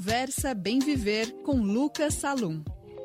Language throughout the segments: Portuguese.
Conversa Bem Viver com Lucas Salum.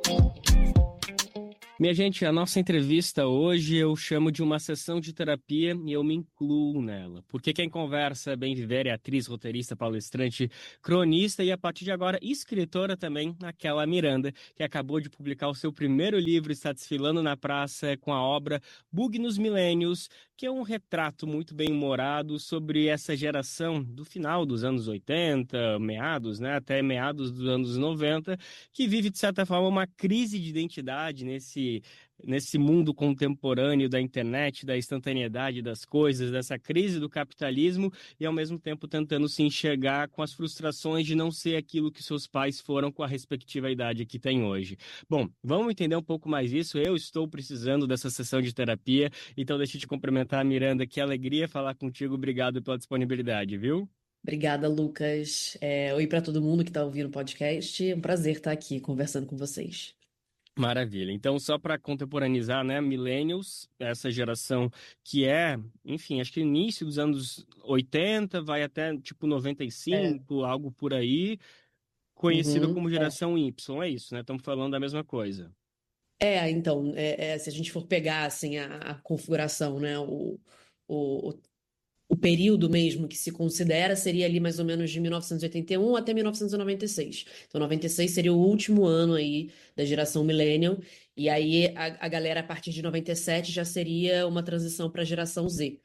Minha gente, a nossa entrevista hoje eu chamo de uma sessão de terapia e eu me incluo nela. Porque quem conversa Bem Viver é atriz, roteirista, palestrante, cronista e a partir de agora escritora também, aquela Miranda, que acabou de publicar o seu primeiro livro, está desfilando na praça com a obra Bug nos Milênios, que é um retrato muito bem humorado sobre essa geração do final dos anos 80, meados, né, até meados dos anos 90, que vive, de certa forma, uma crise de identidade nesse mundo contemporâneo da internet, da instantaneidade das coisas, dessa crise do capitalismo e, ao mesmo tempo, tentando se enxergar com as frustrações de não ser aquilo que seus pais foram com a respectiva idade que tem hoje. Bom, vamos entender um pouco mais isso. Eu estou precisando dessa sessão de terapia, então deixa eu te cumprimentar, Miranda. Que alegria falar contigo. Obrigado pela disponibilidade, viu? Obrigada, Lucas. Oi para todo mundo que está ouvindo o podcast. É um prazer estar aqui conversando com vocês. Maravilha. Então, só para contemporaneizar, né, Millennials, essa geração que é, enfim, acho que início dos anos 80, vai até tipo 95, algo por aí, conhecido como geração Y, é isso, né? Estamos falando da mesma coisa. Então, se a gente for pegar assim, a configuração, né, o, o período mesmo que se considera seria ali mais ou menos de 1981 até 1996. Então, 96 seria o último ano aí da geração Millennial, e aí a galera a partir de 97 já seria uma transição para a geração Z.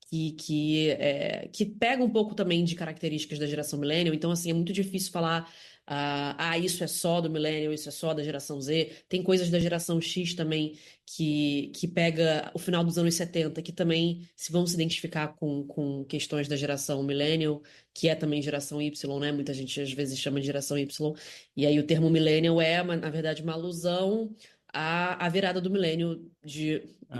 Que pega um pouco também de características da geração Millennial, então assim, é muito difícil falar isso é só do Millennial, isso é só da geração Z. Tem coisas da geração X também que pega o final dos anos 70, que também se vão se identificar com questões da geração Millennial, que é também geração Y, né? Muita gente às vezes chama de geração Y. E aí o termo Millennial na verdade, uma alusão à virada do milênio de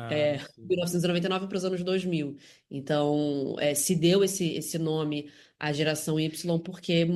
1999 para os anos 2000. Então, se deu esse nome à geração Y porque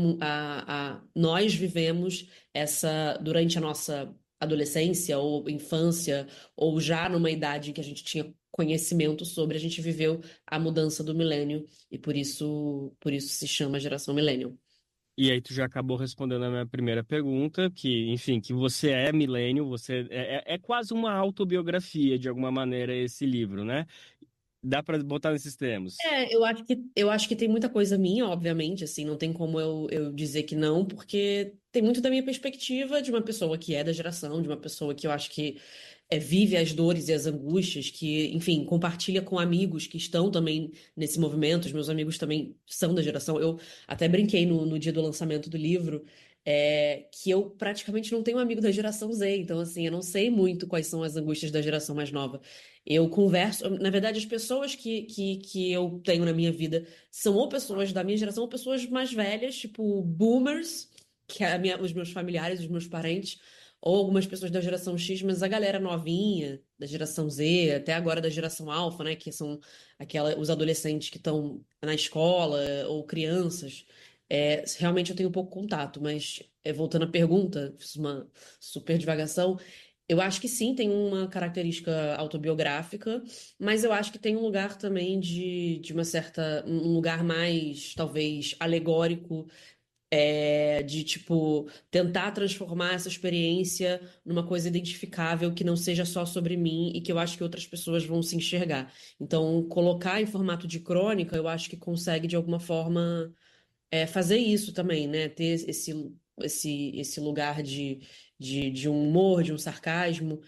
nós vivemos durante a nossa adolescência ou infância, ou já numa idade em que a gente tinha conhecimento sobre, a gente viveu a mudança do milênio e por isso se chama geração millennial. E aí tu já acabou respondendo a minha primeira pergunta, que, enfim, que você é milênio, você é quase uma autobiografia, de alguma maneira, esse livro, né? Dá para botar nesses termos. Eu acho que tem muita coisa minha, obviamente, assim, não tem como eu dizer que não, porque tem muito da minha perspectiva de uma pessoa que é da geração, de uma pessoa que eu acho que vive as dores e as angústias, que, enfim, compartilha com amigos que estão também nesse movimento. Os meus amigos também são da geração. Eu até brinquei no dia do lançamento do livro, que eu praticamente não tenho um amigo da geração Z, então, assim, eu não sei muito quais são as angústias da geração mais nova. Eu converso, na verdade, as pessoas que eu tenho na minha vida são ou pessoas da minha geração ou pessoas mais velhas, tipo boomers, que é os meus familiares, os meus parentes, ou algumas pessoas da geração X, mas a galera novinha, da geração Z, até agora da geração Alpha, né, que são os adolescentes que estão na escola, ou crianças, realmente eu tenho pouco contato, mas voltando à pergunta, fiz uma super divagação, eu acho que sim, tem uma característica autobiográfica, mas eu acho que tem um lugar também de um lugar mais, talvez, alegórico, de tipo tentar transformar essa experiência numa coisa identificável que não seja só sobre mim e que eu acho que outras pessoas vão se enxergar. Então, colocar em formato de crônica, eu acho que consegue de alguma forma fazer isso também, né? Ter esse lugar de um humor, de um sarcasmo.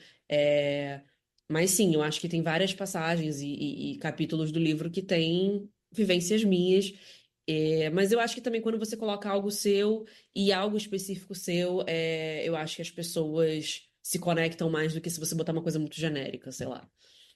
Mas sim, eu acho que tem várias passagens e capítulos do livro que têm vivências minhas. Mas eu acho que também quando você coloca algo seu e algo específico seu, eu acho que as pessoas se conectam mais do que se você botar uma coisa muito genérica, sei lá.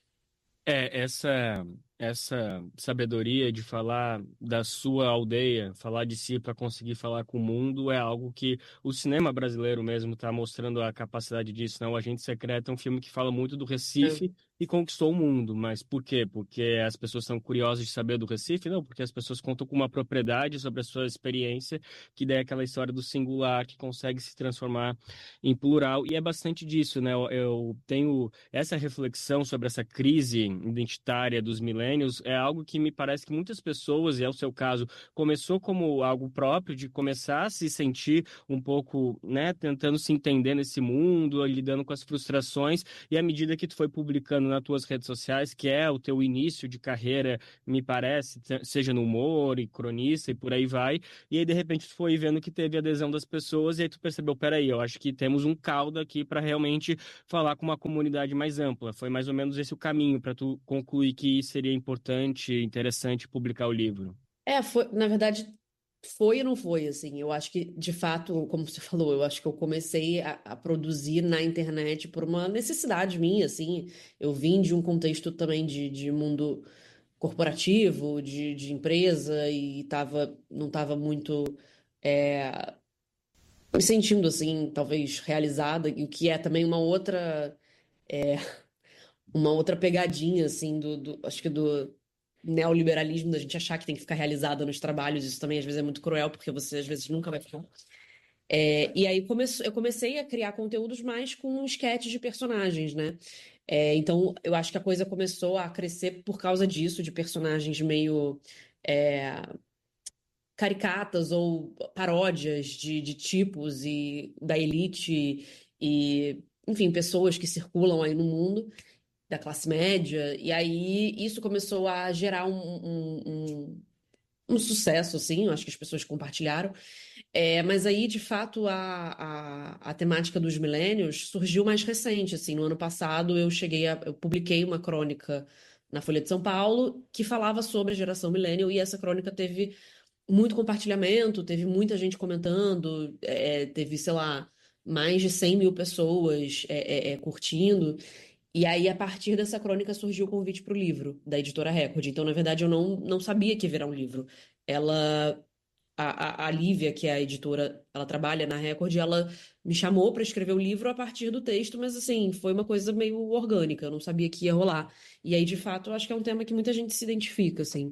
Essa sabedoria de falar da sua aldeia, falar de si para conseguir falar com o mundo é algo que o cinema brasileiro mesmo está mostrando a capacidade disso, não? O Agente Secreto é um filme que fala muito do Recife, e conquistou o mundo. Mas por quê? Porque as pessoas são curiosas de saber do Recife? Não, porque as pessoas contam com uma propriedade sobre a sua experiência, que daí é aquela história do singular que consegue se transformar em plural. E é bastante disso, né? Eu tenho essa reflexão sobre essa crise identitária dos milênios, é algo que me parece que muitas pessoas, e é o seu caso, começou como algo próprio, de começar a se sentir um pouco, né, tentando se entender nesse mundo, lidando com as frustrações, e à medida que tu foi publicando nas tuas redes sociais, que é o teu início de carreira, me parece, seja no humor e cronista e por aí vai, e aí de repente tu foi vendo que teve adesão das pessoas, e aí tu percebeu, peraí, eu acho que temos um caldo aqui para realmente falar com uma comunidade mais ampla. Foi mais ou menos esse o caminho para tu concluir que seria importante, interessante publicar o livro. Na verdade, foi e não foi, assim. Eu acho que, de fato, como você falou, eu acho que eu comecei a produzir na internet por uma necessidade minha, assim. Eu vim de um contexto também de mundo corporativo, de empresa, e não estava muito é, me sentindo, assim, talvez realizada, e o que é também uma outra pegadinha, assim, acho que do neoliberalismo, da gente achar que tem que ficar realizada nos trabalhos. Isso também às vezes é muito cruel, porque você às vezes nunca vai ficar. E aí eu comecei a criar conteúdos mais com esquetes de personagens, né? Então eu acho que a coisa começou a crescer por causa disso, de personagens meio é, caricatas ou paródias de tipos e da elite e, enfim, pessoas que circulam aí no mundo da classe média, e aí isso começou a gerar um sucesso, assim, eu acho que as pessoas compartilharam. Mas aí, de fato, a temática dos milênios surgiu mais recente, assim, no ano passado eu publiquei uma crônica na Folha de São Paulo que falava sobre a geração millennial, e essa crônica teve muito compartilhamento, teve muita gente comentando, teve, sei lá, mais de 100 mil pessoas curtindo. E aí, a partir dessa crônica, surgiu o convite para o livro, da editora Record. Então, na verdade, eu não sabia que ia virar um livro. Ela, a Lívia, que é a editora, ela trabalha na Record, e ela me chamou para escrever o livro a partir do texto, mas assim, foi uma coisa meio orgânica, eu não sabia que ia rolar. E aí, de fato, eu acho que é um tema que muita gente se identifica, assim.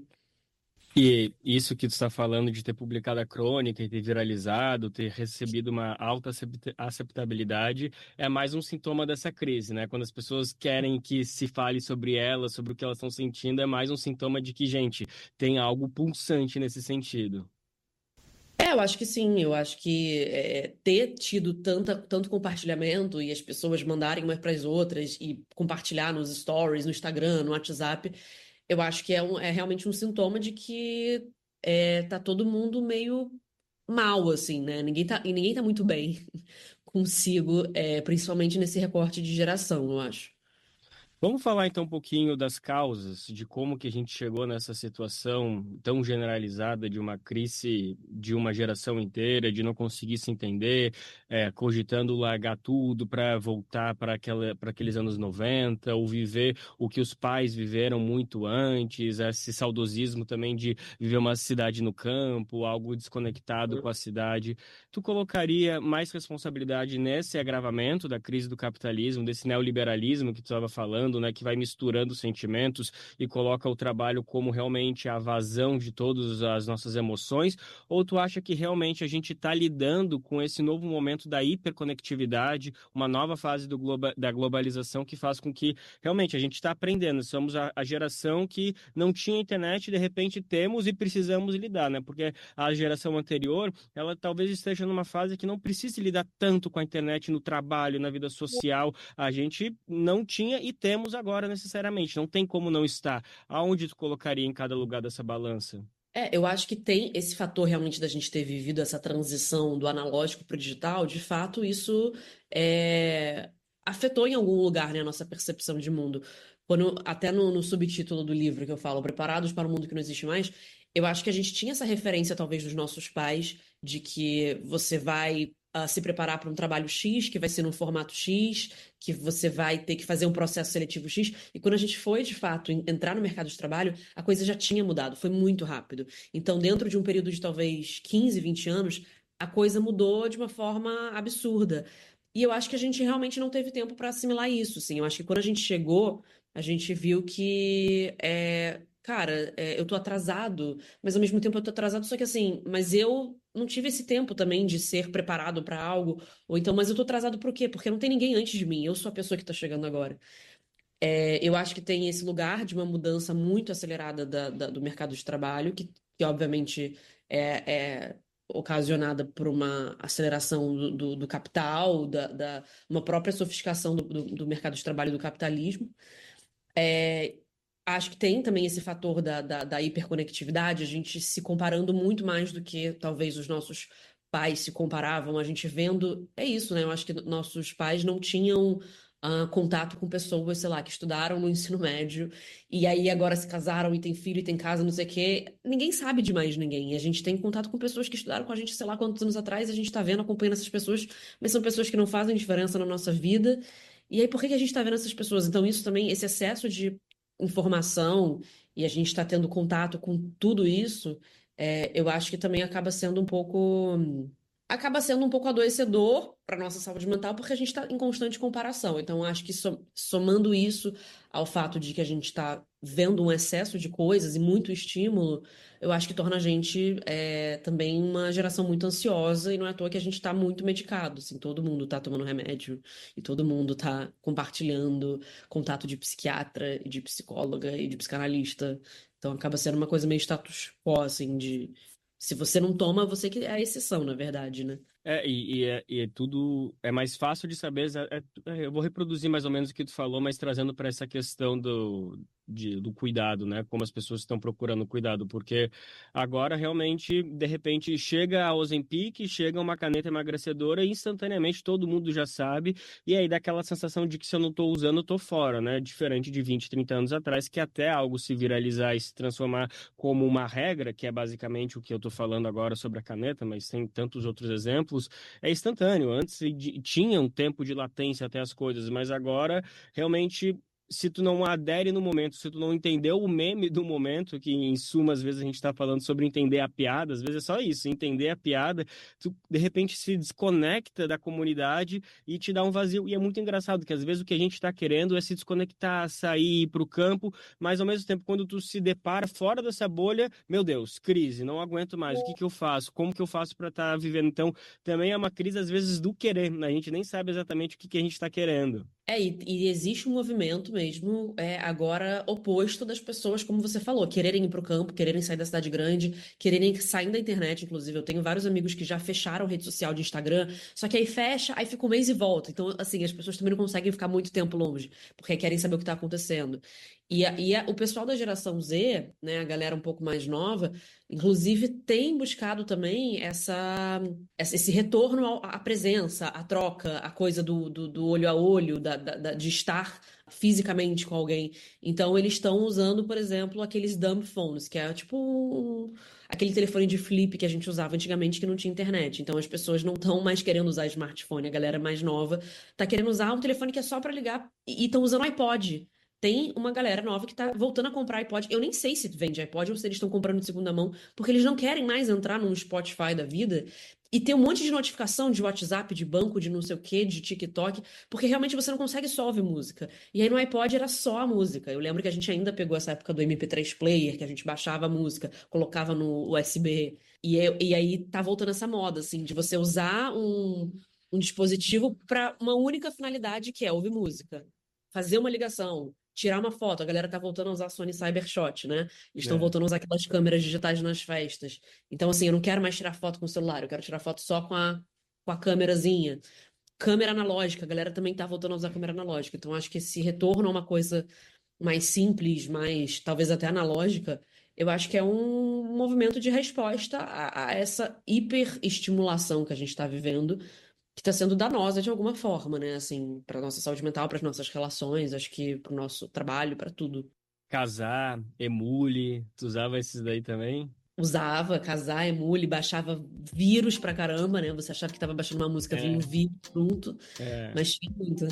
E isso que tu está falando de ter publicado a crônica e ter viralizado, ter recebido uma alta aceitabilidade, é mais um sintoma dessa crise, né? Quando as pessoas querem que se fale sobre elas, sobre o que elas estão sentindo, é mais um sintoma de que, gente, tem algo pulsante nesse sentido. Eu acho que sim, eu acho que ter tido tanto compartilhamento e as pessoas mandarem umas para as outras e compartilhar nos stories, no Instagram, no WhatsApp, eu acho que é realmente um sintoma de que tá todo mundo meio mal, assim, né? Ninguém tá muito bem consigo, principalmente nesse recorte de geração, eu acho. Vamos falar então um pouquinho das causas, de como que a gente chegou nessa situação tão generalizada de uma crise de uma geração inteira, de não conseguir se entender, cogitando largar tudo para voltar para aqueles anos 90, ou viver o que os pais viveram muito antes, esse saudosismo também de viver uma cidade no campo, algo desconectado com a cidade. Tu colocaria mais responsabilidade nesse agravamento da crise do capitalismo, desse neoliberalismo que tu estava falando, né, que vai misturando sentimentos e coloca o trabalho como realmente a vazão de todas as nossas emoções? Ou tu acha que realmente a gente está lidando com esse novo momento da hiperconectividade, uma nova fase da globalização que faz com que realmente a gente está aprendendo? Somos a geração que não tinha internet, de repente temos e precisamos lidar, né? Porque a geração anterior, ela talvez esteja numa fase que não precise lidar tanto com a internet no trabalho, na vida social. A gente não tinha e temos agora necessariamente. Não tem como não estar. Aonde tu colocaria em cada lugar dessa balança? Eu acho que tem esse fator realmente da gente ter vivido essa transição do analógico para o digital. De fato, isso afetou em algum lugar, né, a nossa percepção de mundo. Até no subtítulo do livro que eu falo, Preparados para um Mundo que Não Existe Mais, eu acho que a gente tinha essa referência, talvez, dos nossos pais, de que você vai se preparar para um trabalho X, que vai ser num formato X, que você vai ter que fazer um processo seletivo X. E quando a gente foi, de fato, entrar no mercado de trabalho, a coisa já tinha mudado, foi muito rápido. Então, dentro de um período de talvez 15, 20 anos, a coisa mudou de uma forma absurda. E eu acho que a gente realmente não teve tempo para assimilar isso, assim. Eu acho que quando a gente chegou, a gente viu que, cara, eu tô atrasado, mas ao mesmo tempo eu tô atrasado, só que assim, mas eu não tive esse tempo também de ser preparado para algo, ou então, mas eu tô atrasado por quê? Porque não tem ninguém antes de mim, eu sou a pessoa que tá chegando agora. Eu acho que tem esse lugar de uma mudança muito acelerada do mercado de trabalho, que obviamente é ocasionada por uma aceleração do capital, uma própria sofisticação do mercado de trabalho do capitalismo. É, Acho que tem também esse fator da hiperconectividade, a gente se comparando muito mais do que talvez os nossos pais se comparavam, a gente vendo. É isso, né? Eu acho que nossos pais não tinham contato com pessoas, sei lá, que estudaram no ensino médio e aí agora se casaram e têm filho e têm casa, não sei o quê. Ninguém sabe de mais ninguém. E a gente tem contato com pessoas que estudaram com a gente, sei lá, quantos anos atrás, a gente tá vendo, acompanhando essas pessoas, mas são pessoas que não fazem diferença na nossa vida. E aí, por que que a gente está vendo essas pessoas? Então, isso também, esse excesso de informação e a gente está tendo contato com tudo isso, eu acho que também acaba sendo um pouco adoecedor para nossa saúde mental, porque a gente está em constante comparação. Então, acho que somando isso ao fato de que a gente está vendo um excesso de coisas e muito estímulo, eu acho que torna a gente também uma geração muito ansiosa e não é à toa que a gente está muito medicado, assim, todo mundo está tomando remédio e todo mundo está compartilhando contato de psiquiatra, e de psicóloga e de psicanalista. Então acaba sendo uma coisa meio status quo, assim, de se você não toma, você que é a exceção, na verdade, né? E tudo é mais fácil de saber. Eu vou reproduzir mais ou menos o que tu falou, mas trazendo para essa questão do cuidado, né? Como as pessoas estão procurando cuidado, porque agora realmente, de repente, chega a Ozempic, chega uma caneta emagrecedora e instantaneamente todo mundo já sabe, e aí dá aquela sensação de que se eu não estou usando, eu tô fora, né? Diferente de 20, 30 anos atrás, que até algo se viralizar e se transformar como uma regra, que é basicamente o que eu estou falando agora sobre a caneta, mas tem tantos outros exemplos, é instantâneo. Antes tinha um tempo de latência até as coisas, mas agora realmente. Se tu não adere no momento, se tu não entendeu o meme do momento, que em suma, às vezes a gente está falando sobre entender a piada, às vezes é só isso, entender a piada, tu de repente se desconecta da comunidade e te dá um vazio. E é muito engraçado que às vezes o que a gente está querendo é se desconectar, sair para o campo, mas ao mesmo tempo, quando tu se depara fora dessa bolha, meu Deus, crise, não aguento mais, o que que eu faço? Como que eu faço para estar vivendo? Então, também é uma crise às vezes do querer, né? A gente nem sabe exatamente o que que a gente está querendo. E existe um movimento mesmo, agora oposto das pessoas, como você falou, quererem ir para o campo, quererem sair da cidade grande, quererem sair da internet. Inclusive, eu tenho vários amigos que já fecharam rede social de Instagram, só que aí fecha, aí fica um mês e volta. Então, assim, as pessoas também não conseguem ficar muito tempo longe, porque querem saber o que está acontecendo. O pessoal da geração Z, né, a galera um pouco mais nova, inclusive tem buscado também esse retorno à presença, à troca, à coisa do olho a olho, de estar fisicamente com alguém. Então, eles estão usando, por exemplo, aqueles dumb phones, que é tipo aquele telefone de flip que a gente usava antigamente que não tinha internet. Então, as pessoas não estão mais querendo usar smartphone. A galera mais nova está querendo usar um telefone que é só para ligar e estão usando iPod. Tem uma galera nova que tá voltando a comprar iPod. Eu nem sei se vende iPod ou se eles estão comprando de segunda mão, porque eles não querem mais entrar num Spotify da vida e ter um monte de notificação de WhatsApp, de banco, de não sei o quê, de TikTok, porque realmente você não consegue só ouvir música. E aí no iPod era só a música. Eu lembro que a gente ainda pegou essa época do MP3 player, que a gente baixava a música, colocava no USB. E aí tá voltando essa moda, assim, de você usar um dispositivo para uma única finalidade, que é ouvir música. Fazer uma ligação, tirar uma foto. A galera tá voltando a usar a Sony Cybershot, né? Estão É. voltando a usar aquelas câmeras digitais nas festas. Então, assim, eu não quero mais tirar foto com o celular, eu quero tirar foto só com a câmerazinha. Câmera analógica, a galera também tá voltando a usar câmera analógica. Então, acho que esse retorno a uma coisa mais simples, mais talvez até analógica, eu acho que é um movimento de resposta a essa hiperestimulação que a gente está vivendo, que está sendo danosa de alguma forma, né? Assim, para nossa saúde mental, para as nossas relações, acho que para o nosso trabalho, para tudo. Casar, emule, tu usava esses daí também? Usava, casar, emule, baixava vírus pra caramba, né? Você achava que tava baixando uma música, vinha um É, vírus junto, é. mas tinha muito.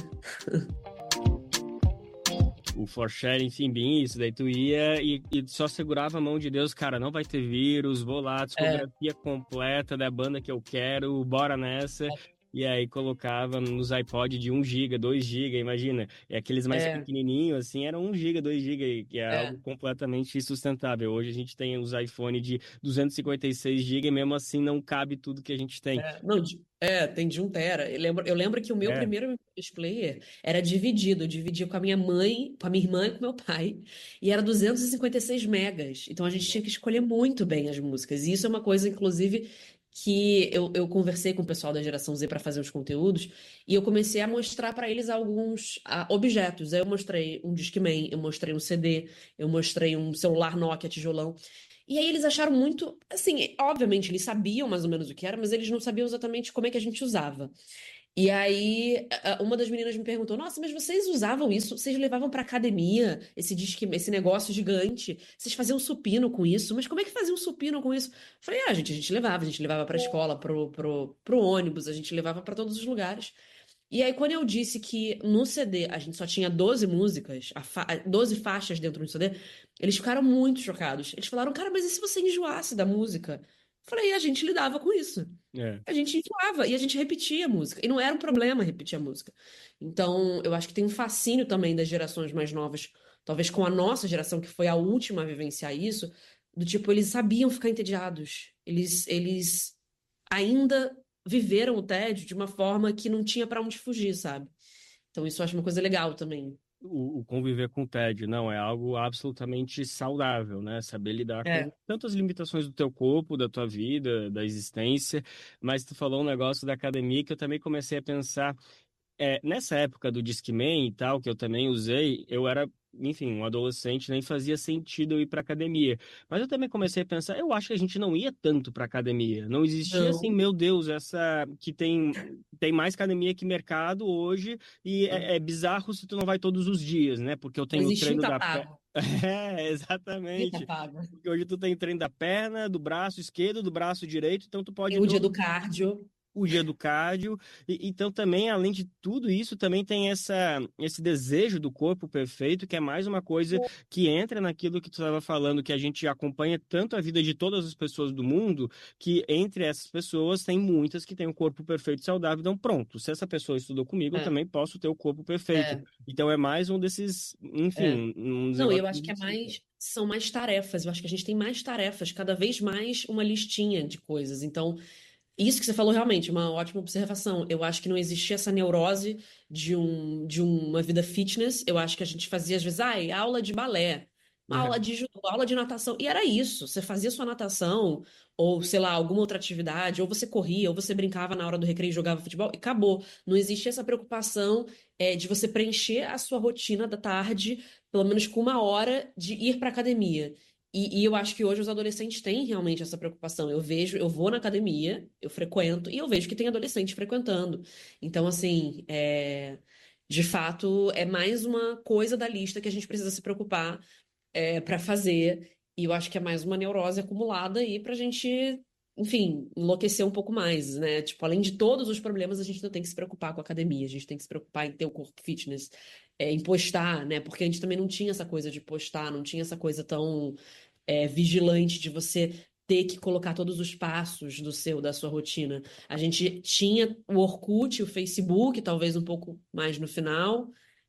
O for sharing, enfim, bem isso. Daí tu ia e só segurava a mão de Deus, cara, não vai ter vírus, vou lá, É, discografia completa da banda que eu quero, bora nessa. e aí colocava nos iPod de 1 GB, 2 GB, imagina. E aqueles mais É, pequenininhos, assim, eram 1 GB, 2 GB, que é algo é. completamente insustentável. Hoje a gente tem os iPhone de 256 GB, e mesmo assim não cabe tudo que a gente tem. Não, tem de 1 tera. Eu lembro que o meu É, primeiro player era dividido. Eu dividia com a minha mãe, com a minha irmã e com meu pai. E era 256 megas. Então a gente tinha que escolher muito bem as músicas. E isso é uma coisa, inclusive, que eu conversei com o pessoal da geração Z para fazer os conteúdos. E eu comecei a mostrar para eles alguns objetos. Aí eu mostrei um Discman, eu mostrei um CD, eu mostrei um celular Nokia tijolão. E aí eles acharam muito, assim, obviamente eles sabiam mais ou menos o que era, mas eles não sabiam exatamente como é que a gente usava. E aí uma das meninas me perguntou: Nossa, mas vocês usavam isso? Vocês levavam pra academia esse negócio gigante? Vocês faziam supino com isso? Mas como é que faziam supino com isso? Eu falei: a gente levava pra escola, pro ônibus, a gente levava pra todos os lugares. E aí, quando eu disse que no CD a gente só tinha 12 músicas, 12 faixas dentro do CD, eles ficaram muito chocados. Eles falaram, cara, mas e se você enjoasse da música? Eu falei, a gente lidava com isso. é. A gente enjoava e a gente repetia a música. E não era um problema repetir a música. Então, eu acho que tem um fascínio também das gerações mais novas, talvez com a nossa geração, que foi a última a vivenciar isso, do tipo, eles sabiam ficar entediados. Eles ainda viveram o tédio de uma forma que não tinha para onde fugir, sabe? Então isso eu acho uma coisa legal também. O conviver com o tédio, não, é algo absolutamente saudável, né? Saber lidar com É. tantas limitações do teu corpo, da tua vida, da existência. Mas tu falou um negócio da academia que eu também comecei a pensar. Nessa época do Discman e tal, que eu também usei, eu era, enfim, um adolescente, nem fazia sentido eu ir para academia. Mas eu também comecei a pensar, eu acho que a gente não ia tanto para academia. Não existia assim, Não. meu Deus, essa que tem mais academia que mercado hoje, e é bizarro se tu não vai todos os dias, né? Porque eu Não tenho o existia um treino da pé. pago. É, Eita, exatamente. pago. Porque hoje tu tem treino da perna, do braço esquerdo, do braço direito, então tu pode Tem ir o dia do cardio. o dia do cardio. Então, também, além de tudo isso, também tem esse desejo do corpo perfeito, que é mais uma coisa que entra naquilo que tu estava falando, que a gente acompanha tanto a vida de todas as pessoas do mundo, que entre essas pessoas tem muitas que têm um corpo perfeito e saudável. Então, pronto, se essa pessoa estudou comigo, eu É, também posso ter o corpo perfeito. é, Então, é mais um desses, é. enfim, uns Não, e eu negócios acho que assim. são mais tarefas. Eu acho que a gente tem mais tarefas, cada vez mais uma listinha de coisas. Então, isso que você falou realmente, uma ótima observação. Eu acho que não existia essa neurose de uma vida fitness. Eu acho que a gente fazia, às vezes, aula de balé, uma aula de judô, aula de natação. E era isso. Você fazia sua natação, ou, sei lá, alguma outra atividade, ou você corria, ou você brincava na hora do recreio e jogava futebol, e acabou. Não existia essa preocupação, de você preencher a sua rotina da tarde, pelo menos com 1 hora de ir para academia. E eu acho que hoje os adolescentes têm realmente essa preocupação. Eu vejo, eu vou na academia, eu frequento, e eu vejo que tem adolescente frequentando. Então, assim, de fato, é mais uma coisa da lista que a gente precisa se preocupar, para fazer. E eu acho que é mais uma neurose acumulada aí pra gente, enfim, enlouquecer um pouco mais, né? Tipo, além de todos os problemas, a gente não tem que se preocupar com a academia, a gente tem que se preocupar em ter o corpo fitness, em postar, né? Porque a gente também não tinha essa coisa de postar, não tinha essa coisa tão vigilante de você ter que colocar todos os passos da sua rotina. A gente tinha o Orkut, o Facebook, talvez um pouco mais no final,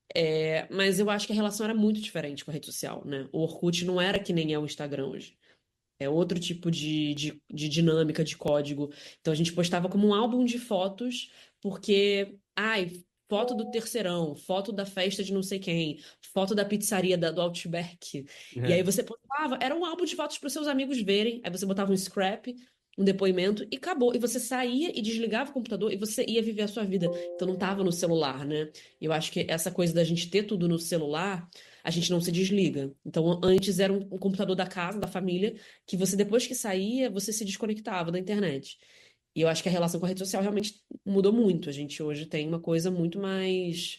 mas eu acho que a relação era muito diferente com a rede social, né? O Orkut não era que nem é o Instagram hoje. É outro tipo de dinâmica, de código. Então a gente postava como um álbum de fotos, porque, ai, foto do terceirão, foto da festa de não sei quem, foto da pizzaria do Outback. E aí você postava, era um álbum de fotos para os seus amigos verem. Aí você botava um scrap, um depoimento e acabou. E você saía e desligava o computador e você ia viver a sua vida. Então não tava no celular, né? Eu acho que essa coisa da gente ter tudo no celular, a gente não se desliga. Então antes era um computador da casa, da família, que você, depois que saía, você se desconectava da internet. E eu acho que a relação com a rede social realmente mudou muito. A gente hoje tem uma coisa muito mais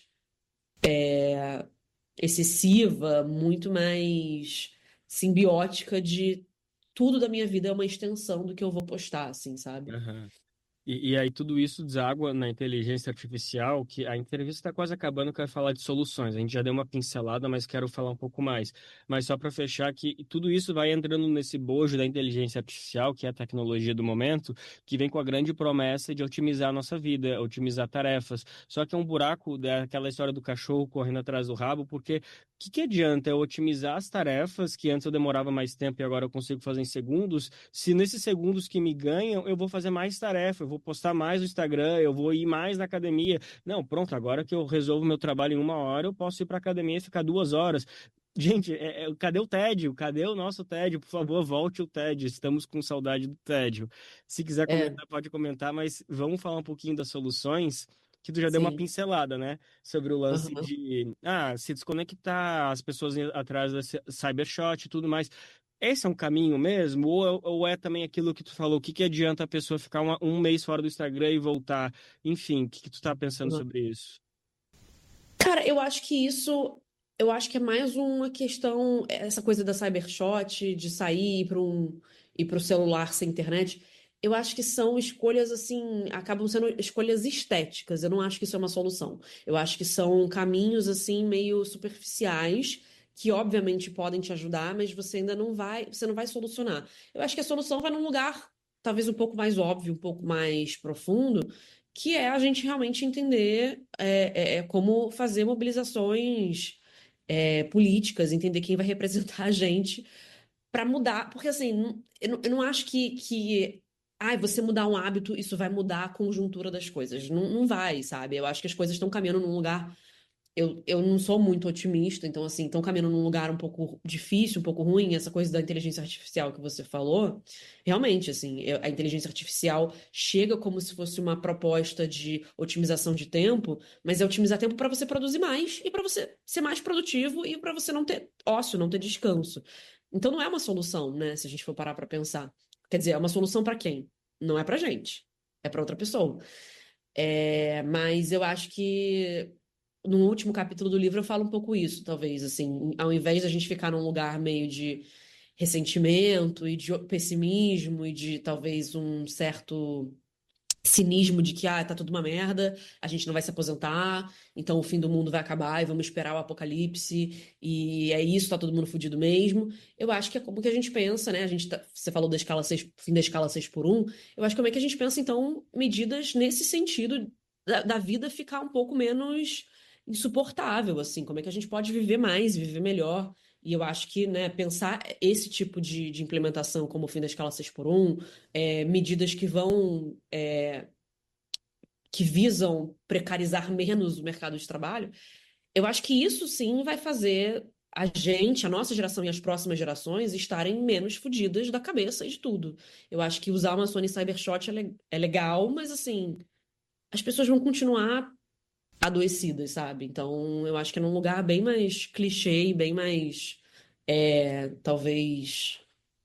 excessiva, muito mais simbiótica de tudo da minha vida é uma extensão do que eu vou postar, assim, sabe? Aham. E aí tudo isso deságua na inteligência artificial, que a entrevista está quase acabando, eu quero falar de soluções. A gente já deu uma pincelada, mas quero falar um pouco mais. Mas só para fechar que tudo isso vai entrando nesse bojo da inteligência artificial, que é a tecnologia do momento, que vem com a grande promessa de otimizar a nossa vida, otimizar tarefas. Só que é um buraco daquela história do cachorro correndo atrás do rabo, porque que adianta eu otimizar as tarefas que antes eu demorava mais tempo e agora eu consigo fazer em segundos, se nesses segundos que me ganham eu vou fazer mais tarefa, eu vou postar mais no Instagram, eu vou ir mais na academia. Não, pronto, agora que eu resolvo meu trabalho em 1 hora, eu posso ir para academia e ficar 2 horas. Gente, cadê o tédio? Cadê o nosso tédio? Por favor, volte o tédio. Estamos com saudade do tédio. Se quiser É, comentar, pode comentar, mas vamos falar um pouquinho das soluções, que tu já deu uma sim. pincelada, né? Sobre o lance Aham. de se desconectar, as pessoas indo atrás da cybershot e tudo mais. Esse é um caminho mesmo? Ou é também aquilo que tu falou? O que adianta a pessoa ficar um mês fora do Instagram e voltar? Enfim, o que tu tá pensando Aham. sobre isso? Cara, eu acho que é mais uma questão, essa coisa da cybershot, de sair ir para o celular sem internet. Eu acho que são escolhas assim, acabam sendo escolhas estéticas. Eu não acho que isso é uma solução. Eu acho que são caminhos assim meio superficiais que obviamente podem te ajudar, mas você não vai solucionar. Eu acho que a solução vai num lugar talvez um pouco mais óbvio, um pouco mais profundo, que é a gente realmente entender como fazer mobilizações políticas, entender quem vai representar a gente para mudar. Porque assim, eu não acho você mudar um hábito, isso vai mudar a conjuntura das coisas. Não, não vai, sabe? Eu acho que as coisas estão caminhando num lugar. Eu não sou muito otimista, então, assim, estão caminhando num lugar um pouco difícil, um pouco ruim, essa coisa da inteligência artificial que você falou. Realmente, assim, a inteligência artificial chega como se fosse uma proposta de otimização de tempo, mas é otimizar tempo para você produzir mais e para você ser mais produtivo e para você não ter ócio, não ter descanso. Então, não é uma solução, né, se a gente for parar para pensar. Quer dizer, é uma solução para quem? Não é para gente, é para outra pessoa. Mas eu acho que no último capítulo do livro eu falo um pouco isso, talvez, assim, ao invés da gente ficar num lugar meio de ressentimento e de pessimismo e de talvez um certo cinismo de que tá tudo uma merda, a gente não vai se aposentar, então o fim do mundo vai acabar e vamos esperar o apocalipse e é isso, tá todo mundo fudido mesmo. Eu acho que é como que a gente pensa, né? Você falou da escala 6, fim da escala 6x1. Eu acho que como é que a gente pensa então medidas nesse sentido da vida ficar um pouco menos insuportável, assim, como é que a gente pode viver mais, viver melhor. E eu acho que, né, pensar esse tipo de implementação como o fim da escala 6x1, medidas que visam precarizar menos o mercado de trabalho, eu acho que isso sim vai fazer a gente, a nossa geração e as próximas gerações estarem menos fodidas da cabeça e de tudo. Eu acho que usar uma Sony Cybershot é legal, mas assim, as pessoas vão continuar adoecidas, sabe? Então, eu acho que é num lugar bem mais clichê e bem mais, talvez,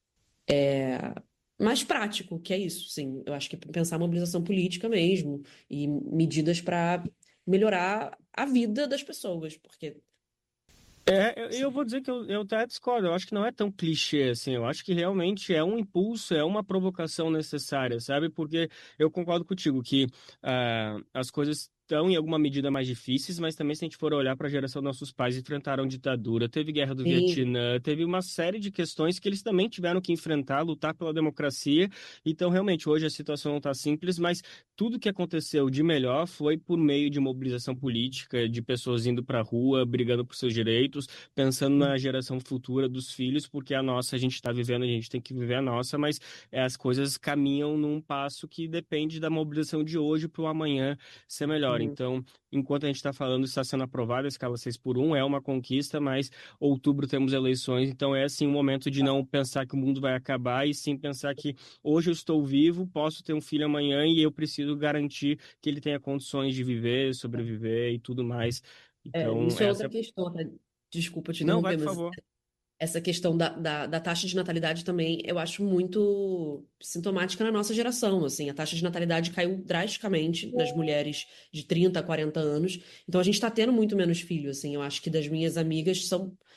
mais prático, que é isso, sim. Eu acho que pensar mobilização política mesmo e medidas para melhorar a vida das pessoas, porque Eu vou dizer que eu até discordo, eu acho que não é tão clichê assim, eu acho que realmente é um impulso, é uma provocação necessária, sabe? Porque eu concordo contigo que as coisas estão em alguma medida mais difíceis, mas também se a gente for olhar para a geração dos nossos pais, enfrentaram ditadura, teve guerra do sim, Vietnã, teve uma série de questões que eles também tiveram que enfrentar, lutar pela democracia, então realmente hoje a situação não está simples, mas tudo que aconteceu de melhor foi por meio de mobilização política, de pessoas indo para a rua, brigando por seus direitos, pensando na geração futura dos filhos, porque a nossa a gente está vivendo, a gente tem que viver a nossa, mas as coisas caminham num passo que depende da mobilização de hoje para o amanhã ser melhor. sim, Então, enquanto a gente está falando, está sendo aprovada a escala 6x1, é uma conquista, mas outubro temos eleições, então é assim um momento de não pensar que o mundo vai acabar e sim pensar que hoje eu estou vivo, posso ter um filho amanhã e eu preciso garantir que ele tenha condições de viver, sobreviver e tudo mais. Então, isso é essa outra é... questão, tá? Desculpa te Não, vai, interromper, por mas favor. essa questão da taxa de natalidade também eu acho muito sintomática na nossa geração, assim, a taxa de natalidade caiu drasticamente nas mulheres de 30 a 40 anos, então a gente está tendo muito menos filhos, assim, eu acho que das minhas amigas são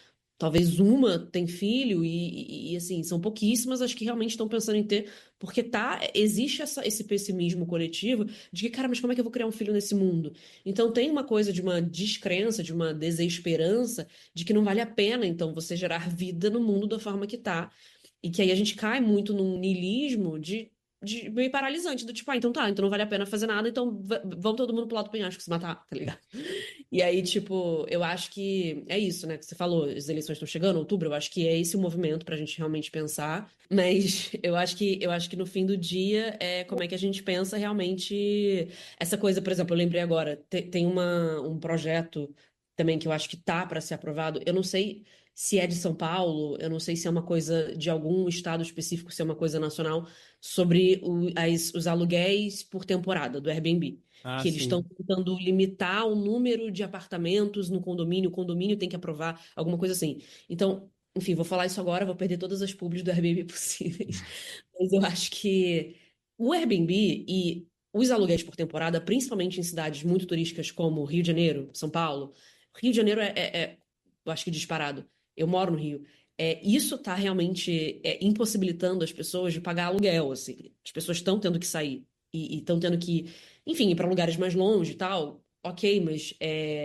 talvez uma tem filho assim, são pouquíssimas as que realmente estão pensando em ter, porque existe esse pessimismo coletivo de que, cara, mas como é que eu vou criar um filho nesse mundo? Então tem uma coisa de uma descrença, de uma desesperança, de que não vale a pena, então, você gerar vida no mundo da forma que tá. E que aí a gente cai muito num niilismo de meio paralisante, do tipo, então tá, então não vale a pena fazer nada, então vamos todo mundo pro lado do penhasco se matar, tá ligado? E aí, tipo, eu acho que é isso, né, que você falou, as eleições estão chegando, outubro, eu acho que é esse o movimento pra gente realmente pensar, mas eu acho que no fim do dia é como é que a gente pensa realmente essa coisa, por exemplo, eu lembrei agora, tem um projeto também que eu acho que tá para ser aprovado, eu não sei se é de São Paulo, eu não sei se é uma coisa de algum estado específico, se é uma coisa nacional, sobre os aluguéis por temporada do Airbnb. Ah, Que eles estão sim. tentando limitar o número de apartamentos no condomínio, o condomínio tem que aprovar alguma coisa assim. Então, enfim, vou falar isso agora, vou perder todas as publis do Airbnb possíveis. Mas eu acho que o Airbnb e os aluguéis por temporada, principalmente em cidades muito turísticas como Rio de Janeiro, São Paulo, Rio de Janeiro eu acho que disparado. Eu moro no Rio. Isso está realmente impossibilitando as pessoas de pagar aluguel, assim. As pessoas estão tendo que sair e estão tendo que, enfim, ir para lugares mais longe e tal. Ok, mas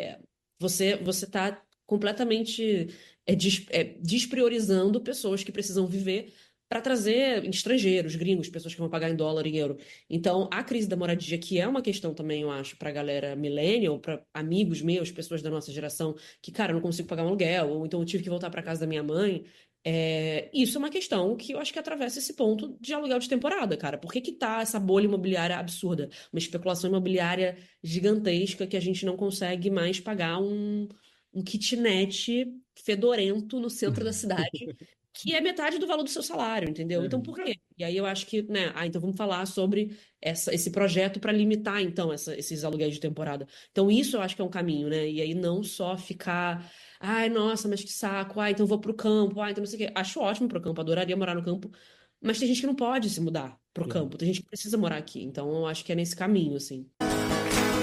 você está completamente despriorizando pessoas que precisam viver para trazer estrangeiros, gringos, pessoas que vão pagar em dólar e euro. Então, a crise da moradia, que é uma questão também, eu acho, para a galera millennial, para amigos meus, pessoas da nossa geração, que, cara, eu não consigo pagar um aluguel, ou então eu tive que voltar para casa da minha mãe. Isso é uma questão que eu acho que atravessa esse ponto de aluguel de temporada, cara. Por que que tá essa bolha imobiliária absurda? Uma especulação imobiliária gigantesca que a gente não consegue mais pagar um kitnet fedorento no centro da cidade, que é metade do valor do seu salário, entendeu? Então, por quê? E aí eu acho que, né? Então vamos falar sobre esse projeto para limitar, então, esses aluguéis de temporada. Então, isso eu acho que é um caminho, né? E aí não só ficar, ai, nossa, mas que saco, ai, então eu vou pro campo, ai, então não sei o quê. Acho ótimo pro campo, adoraria morar no campo, mas tem gente que não pode se mudar pro Sim. campo, tem gente que precisa morar aqui. Então, eu acho que é nesse caminho, assim.